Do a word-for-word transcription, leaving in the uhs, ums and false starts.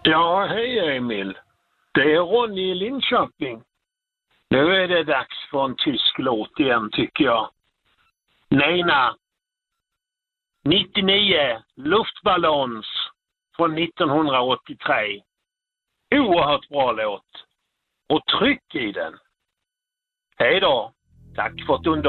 Ja, hej Emil. Det är Ronny i Linköping. Nu är det dags för en tysk låt igen tycker jag. Nena. nittionio Luftballons från nittonhundraåttiotre. Oerhört bra låt. Och tryck i den. Hej då. Tack för att du